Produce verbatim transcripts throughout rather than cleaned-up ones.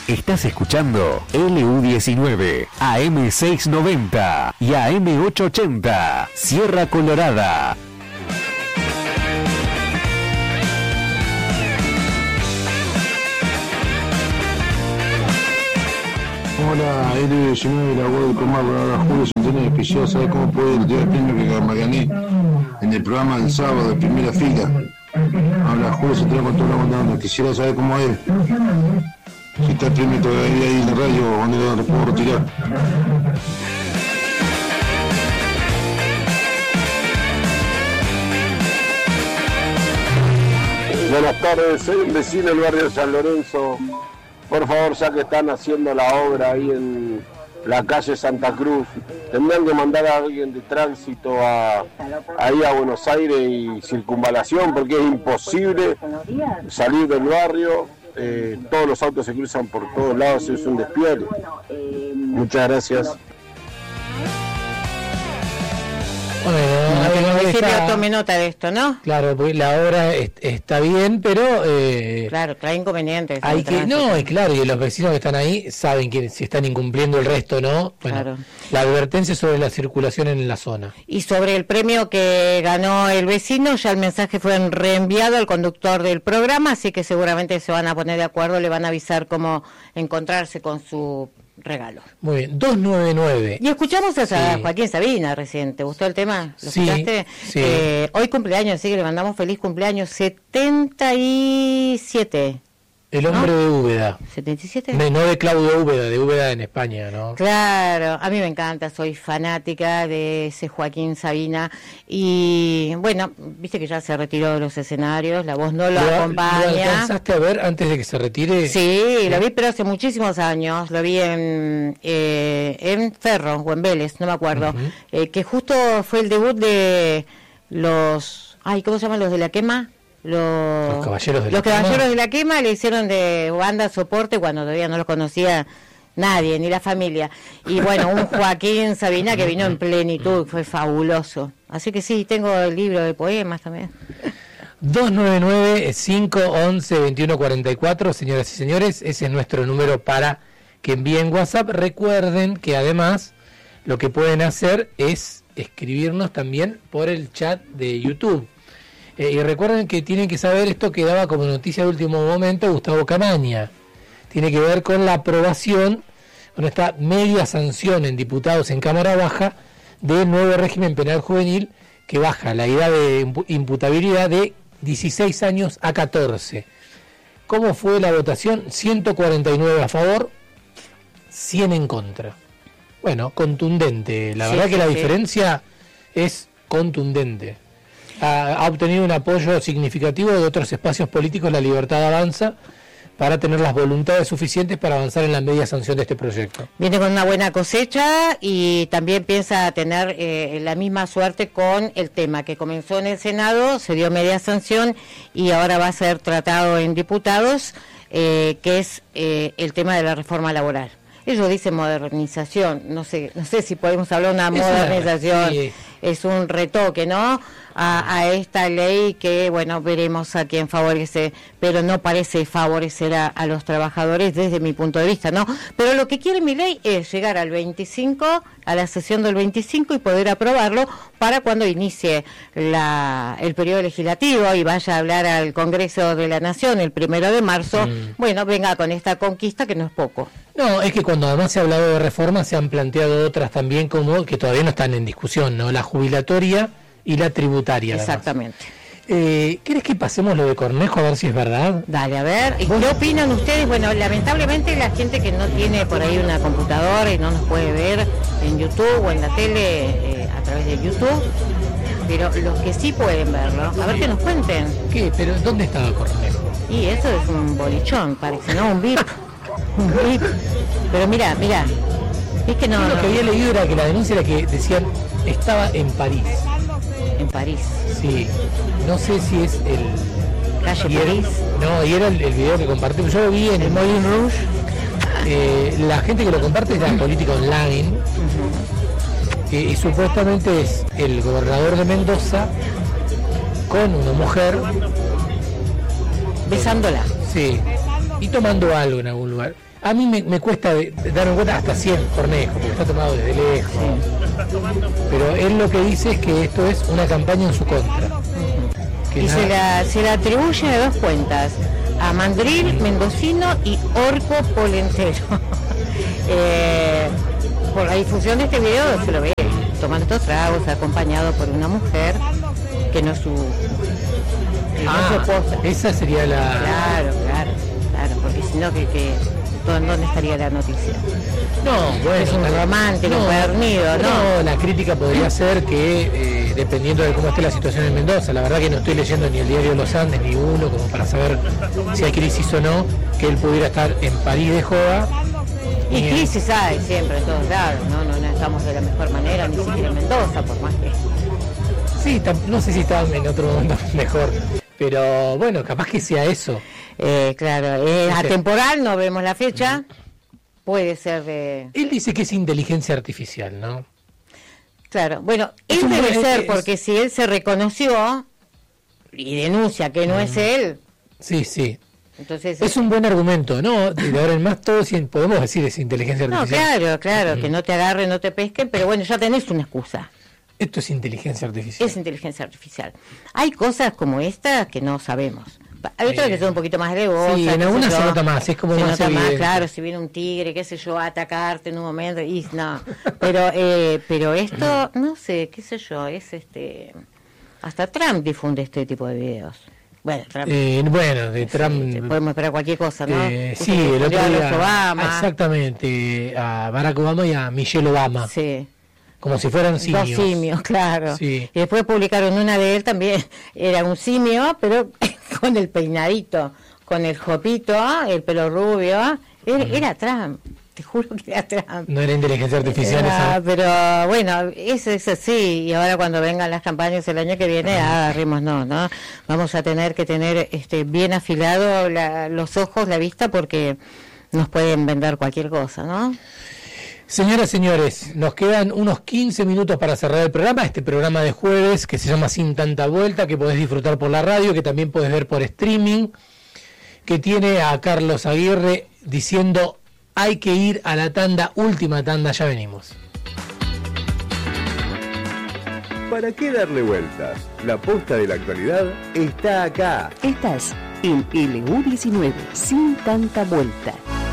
Estás escuchando L U diecinueve, A M seiscientos noventa y A M ochocientos ochenta, Sierra Colorada. Hola, L U diecinueve, la voz de Comar, ahora Julio Centeno, quisiera saber cómo puede llevar el premio que me gané en el programa del sábado de primera fila. Habla Julio Centeno con todo lo contando, quisiera saber cómo es. Si está el premio todavía ahí en la radio, ¿dónde lo puedo retirar? Buenas tardes, soy un vecino del barrio de San Lorenzo. Por favor, ya que están haciendo la obra ahí en la calle Santa Cruz, tendrían que mandar a alguien de tránsito a, ahí a Buenos Aires y circunvalación, porque es imposible salir del barrio. Eh, todos los autos se cruzan por todos lados, es un despiole. Muchas gracias. Bueno, no, está... tome nota de esto, ¿no? Claro, porque la obra es, está bien, pero... Eh, claro, trae inconvenientes. Hay que, no, y claro, y los vecinos que están ahí saben que si están incumpliendo el resto, ¿no? Bueno, claro. La advertencia sobre la circulación en la zona. Y sobre el premio que ganó el vecino, ya el mensaje fue reenviado al conductor del programa, así que seguramente se van a poner de acuerdo, le van a avisar cómo encontrarse con su... regalo. Muy bien, dos nueve nueve. Y escuchamos a sí. Joaquín Sabina recién. ¿Te gustó el tema? ¿Lo sí, escuchaste? Sí. Eh, hoy cumpleaños, así que le mandamos feliz cumpleaños. setenta y siete. El hombre ¿no? de Úbeda. ¿setenta y siete? No, no de Claudio Úbeda, de Úbeda en España, ¿no? Claro, a mí me encanta, soy fanática de ese Joaquín Sabina. Y bueno, viste que ya se retiró de los escenarios, la voz no lo, lo acompaña. ¿Lo alcanzaste a ver antes de que se retire? Sí, lo vi, pero hace muchísimos años. Lo vi en, eh, en Ferro o en Vélez, no me acuerdo. Uh-huh. Eh, que justo fue el debut de los... Ay, ¿cómo se llaman los de la quema? Los, los caballeros de los la caballeros quema. de la quema le hicieron de banda soporte cuando todavía no los conocía nadie, ni la familia. Y bueno, un Joaquín Sabina que vino en plenitud, fue fabuloso. Así que sí, tengo el libro de poemas también. dos nueve nueve, cinco once, veintiuno cuarenta y cuatro, señoras y señores, ese es nuestro número para que envíen WhatsApp. Recuerden que además lo que pueden hacer es escribirnos también por el chat de YouTube. Eh, y recuerden que tienen que saber esto que daba como noticia de último momento Gustavo Camaña. Tiene que ver con la aprobación, con esta media sanción en diputados en Cámara Baja del nuevo régimen penal juvenil que baja la edad de imputabilidad de dieciséis años a catorce. ¿Cómo fue la votación? ciento cuarenta y nueve a favor, cien en contra. Bueno, contundente. La sí, verdad sí, que la sí. diferencia es contundente. Ha, ha obtenido un apoyo significativo de otros espacios políticos, La Libertad Avanza, para tener las voluntades suficientes para avanzar en la media sanción de este proyecto. Viene con una buena cosecha y también piensa tener eh, la misma suerte con el tema que comenzó en el Senado, se dio media sanción y ahora va a ser tratado en diputados, eh, que es eh, el tema de la reforma laboral. Ellos dicen modernización, no sé, no sé si podemos hablar de una modernización, sí. Es un retoque, ¿no? A, a esta ley que, bueno, veremos a quién favorece, pero no parece favorecer a, a los trabajadores desde mi punto de vista, ¿no? Pero lo que quiere mi ley es llegar al veinticinco, a la sesión del veinticinco y poder aprobarlo para cuando inicie la, el periodo legislativo y vaya a hablar al Congreso de la Nación el primero de marzo, mm. bueno, venga con esta conquista que no es poco. No, es que cuando además se ha hablado de reformas se han planteado otras también como que todavía no están en discusión, ¿no? La jubilatoria y la tributaria. Exactamente. Eh, ¿Querés que pasemos lo de Cornejo a ver si es verdad? Dale, a ver. ¿Y qué opinan ustedes? Bueno, lamentablemente la gente que no tiene por ahí una computadora y no nos puede ver en YouTube o en la tele eh, a través de YouTube, pero los que sí pueden verlo, a ver que nos cuenten. ¿Qué? ¿Pero dónde estaba Cornejo? Y eso es un bolichón, parece, ¿no? Un V I P. Un V I P. Pero mira, mira. Es que no. Lo que había leído era que la denuncia era que decían estaba en París. En París. Sí. No sé si es el. Calle París. No, y era el, el video que compartimos. Yo lo vi en el Moulin Rouge. Eh, la gente que lo comparte es la política online. Uh-huh. eh, y supuestamente es el gobernador de Mendoza con una mujer. Besándola. Sí. Y tomando algo en algún lugar. A mí me, me cuesta de, de darme cuenta hasta cien Cornejo, porque está tomado desde lejos. Sí. Pero él lo que dice es que esto es una campaña en su contra. Que y nada... se, la, se la atribuye de dos cuentas, a Mandril, mendocino y Orco Polentero. eh, por la difusión de este video se lo ve tomando estos tragos, acompañado por una mujer que no es su, que ah, no es su esposa. Esa sería la... Claro, claro, claro, porque si no, que, que ¿dónde estaría la noticia? No, bueno, es un la, romántico, no, dormido, ¿no? No, la crítica podría ser que, eh, dependiendo de cómo esté la situación en Mendoza, la verdad que no estoy leyendo ni el diario de los Andes, ni uno, como para saber si hay crisis o no, que él pudiera estar en París de joda. Y en... crisis hay siempre en todos lados, ¿no? No, no estamos de la mejor manera, ni siquiera en Mendoza, por más que... Sí, no sé si está en otro momento mejor, pero bueno, capaz que sea eso. Eh, claro, es no sé. Atemporal, no vemos la fecha, puede ser de... Él dice que es inteligencia artificial, ¿no? Claro, bueno, él debe buen, ser, es... porque si él se reconoció y denuncia que no mm. es él... Sí, sí. Entonces, es un buen argumento, ¿no? De ahora en más todo podemos decir es inteligencia artificial. No, claro, claro, mm. que no te agarren, no te pesquen, pero bueno, ya tenés una excusa. Esto es inteligencia artificial. Es inteligencia artificial. Hay cosas como estas que no sabemos. Hay otras eh, que son un poquito más alevosas. Sí, en algunas se nota más, es como se más nota evidente. Más, claro, si viene un tigre, qué sé yo, a atacarte en un momento, y no. Pero, eh, pero esto, no sé, qué sé yo, es este... Hasta Trump difunde este tipo de videos. Bueno, Trump, eh, bueno de Trump... Sí, podemos esperar cualquier cosa, ¿no? Eh, sí, el otro día... A Obama. Exactamente, a Barack Obama y a Michelle Obama. Sí. Como si fueran simios. Dos simios, claro. Sí. Y después publicaron una de él también, era un simio, pero con el peinadito, con el jopito, el pelo rubio. Era, uh-huh. era Trump, te juro que era Trump. No era inteligencia artificial era, esa. Pero bueno, eso es así. Y ahora cuando vengan las campañas el año que viene, uh-huh. agarremos no, ¿no? Vamos a tener que tener este bien afilado la, los ojos, la vista, porque nos pueden vender cualquier cosa, ¿no? Señoras, señores, nos quedan unos quince minutos para cerrar el programa, este programa de jueves que se llama Sin Tanta Vuelta, que podés disfrutar por la radio, que también podés ver por streaming, que tiene a Carlos Aguirre diciendo hay que ir a la tanda, última tanda, ya venimos. ¿Para qué darle vueltas? La posta de la actualidad está acá. Estás en L U diecinueve, Sin Tanta Vuelta.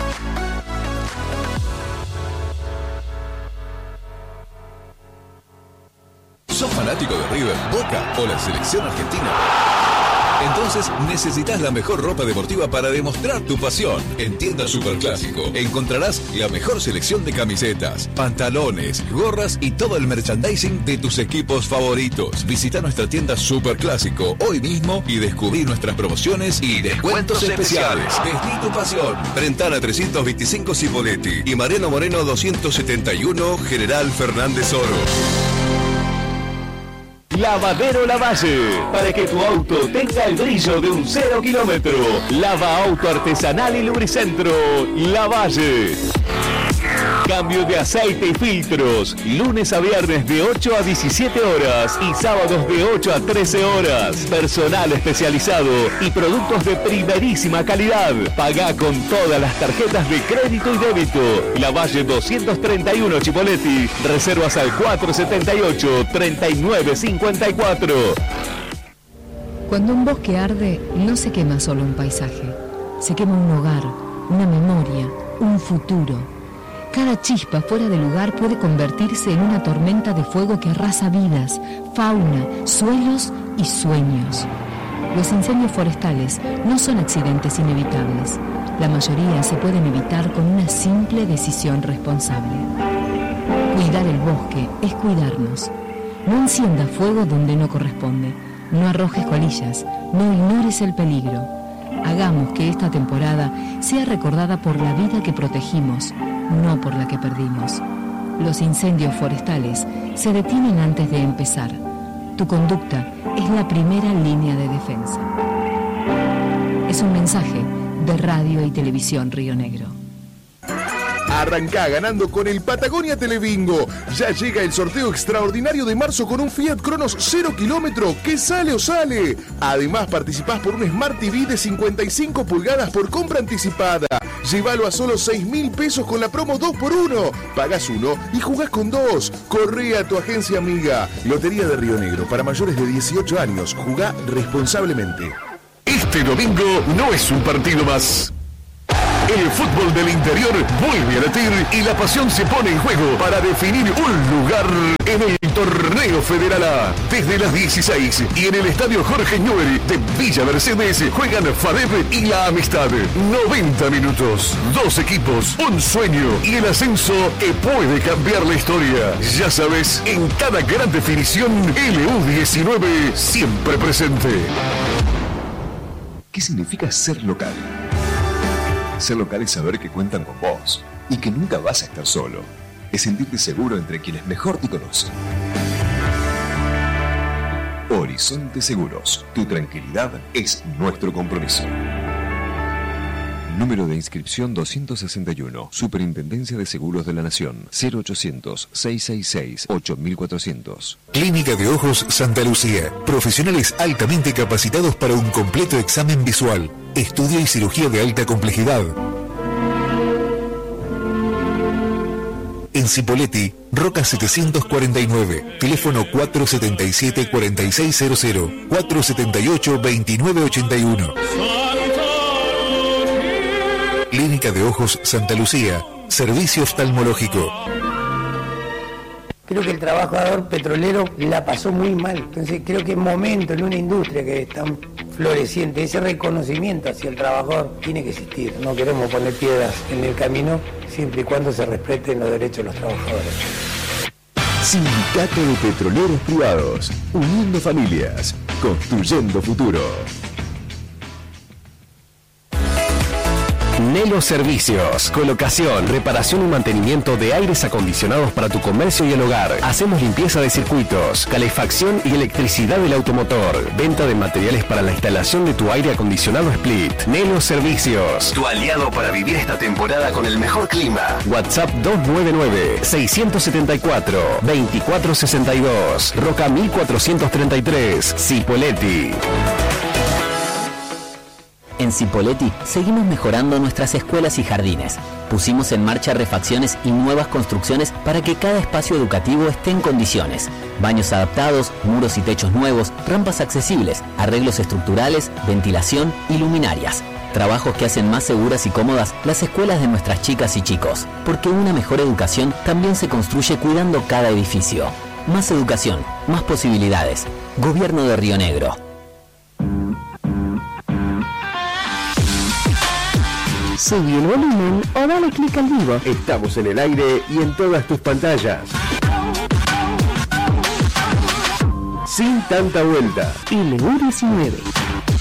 ¿Sos fanático de River, Boca o la selección argentina? Entonces necesitas la mejor ropa deportiva para demostrar tu pasión. En Tienda Superclásico encontrarás la mejor selección de camisetas, pantalones, gorras y todo el merchandising de tus equipos favoritos. Visita nuestra tienda Superclásico hoy mismo y descubrí nuestras promociones y descuentos, descuentos especiales. especiales. Vestí tu pasión. Brentana trescientos veinticinco Cipolletti y Mariano Moreno doscientos setenta y uno General Fernández Oro. Lavadero Lavalle, para que tu auto tenga el brillo de un cero kilómetro. Lava auto artesanal y lubricentro Lavalle. Cambio de aceite y filtros, lunes a viernes de ocho a diecisiete horas y sábados de ocho a trece horas. Personal especializado y productos de primerísima calidad. Pagá con todas las tarjetas de crédito y débito. Lavalle doscientos treinta y uno Chipolletti. Reservas al cuatro setenta y ocho, treinta y nueve cincuenta y cuatro. Cuando un bosque arde, no se quema solo un paisaje. Se quema un hogar, una memoria, un futuro. Cada chispa fuera de lugar puede convertirse en una tormenta de fuego que arrasa vidas, fauna, suelos y sueños. Los incendios forestales no son accidentes inevitables. La mayoría se pueden evitar con una simple decisión responsable. Cuidar el bosque es cuidarnos. No enciendas fuego donde no corresponde. No arrojes colillas. No ignores el peligro. Hagamos que esta temporada sea recordada por la vida que protegimos, no por la que perdimos. Los incendios forestales se detienen antes de empezar. Tu conducta es la primera línea de defensa. Es un mensaje de Radio y Televisión Río Negro. Arrancá ganando con el Patagonia Telebingo. Ya llega el sorteo extraordinario de marzo con un Fiat Cronos cero kilómetro que sale o sale. Además participás por un Smart T V de cincuenta y cinco pulgadas por compra anticipada. Llévalo a solo seis mil pesos con la promo dos por uno. Pagás uno y jugás con dos. Corre a tu agencia amiga. Lotería de Río Negro. Para mayores de dieciocho años. Jugá responsablemente. Este domingo no es un partido más. El fútbol del interior vuelve a latir y la pasión se pone en juego para definir un lugar en el Torneo Federal A. Desde las dieciséis y en el Estadio Jorge Newbery de Villa Mercedes juegan FADEP y La Amistad. noventa minutos, dos equipos, un sueño y el ascenso que puede cambiar la historia. Ya sabes, en cada gran definición, L U diecinueve siempre presente. ¿Qué significa ser local? Ser local es saber que cuentan con vos y que nunca vas a estar solo. Es sentirte seguro entre quienes mejor te conocen. Horizonte Seguros. Tu tranquilidad es nuestro compromiso. Número de inscripción doscientos sesenta y uno. Superintendencia de Seguros de la Nación. cero ochocientos, seiscientos sesenta y seis, ocho mil cuatrocientos. Clínica de Ojos Santa Lucía. Profesionales altamente capacitados para un completo examen visual. Estudio y cirugía de alta complejidad. En Cipolletti, Roca setecientos cuarenta y nueve. Teléfono cuatro siete siete, cuatro seis cero cero, cuatro siete ocho, dos nueve ocho uno. Clínica de Ojos Santa Lucía. Servicio oftalmológico. Creo que el trabajador petrolero la pasó muy mal. Entonces creo que es momento en una industria que es tan floreciente, ese reconocimiento hacia el trabajador tiene que existir. No queremos poner piedras en el camino siempre y cuando se respeten los derechos de los trabajadores. Sindicato de Petroleros Privados. Uniendo familias. Construyendo futuro. Nelo Servicios, colocación, reparación y mantenimiento de aires acondicionados para tu comercio y el hogar. Hacemos limpieza de circuitos, calefacción y electricidad del automotor. Venta de materiales para la instalación de tu aire acondicionado Split. Nelo Servicios, tu aliado para vivir esta temporada con el mejor clima. WhatsApp dos nueve nueve, seis siete cuatro, dos cuatro seis dos. Roca mil cuatrocientos treinta y tres, Cipolletti. En Cipolletti seguimos mejorando nuestras escuelas y jardines. Pusimos en marcha refacciones y nuevas construcciones para que cada espacio educativo esté en condiciones. Baños adaptados, muros y techos nuevos, rampas accesibles, arreglos estructurales, ventilación y luminarias. Trabajos que hacen más seguras y cómodas las escuelas de nuestras chicas y chicos. Porque una mejor educación también se construye cuidando cada edificio. Más educación, más posibilidades. Gobierno de Río Negro. Subí el volumen o dale clic al vivo. Estamos en el aire y en todas tus pantallas. Sin tanta vuelta. L U diecinueve.